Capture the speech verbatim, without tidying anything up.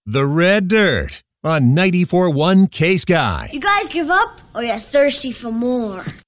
The Red Dirt on ninety-four point one K-Sky. You guys give up or you're thirsty for more?